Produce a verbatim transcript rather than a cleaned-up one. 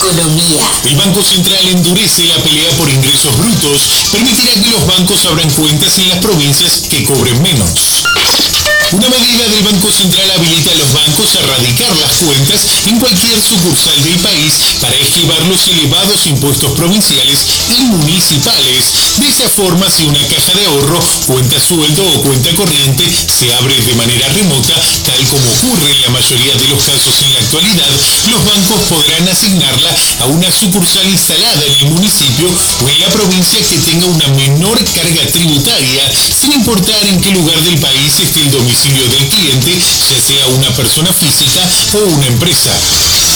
economía. El Banco Central endurece la pelea por ingresos brutos, permitirá que los bancos abran cuentas en las provincias que cobren menos. Una medida del Banco Central habilita a los bancos a radicar las cuentas en cualquier sucursal del país para esquivar los elevados impuestos provinciales y municipales. De esa forma, si una caja de ahorro, cuenta sueldo o cuenta corriente se abre de manera remota, tal como ocurre en la mayoría de los casos en la actualidad, los bancos podrán asignarla a una sucursal instalada en el municipio o en la provincia que tenga una menor carga tributaria, sin importar en qué lugar del país esté el domicilio del cliente, ya sea una persona física o una empresa.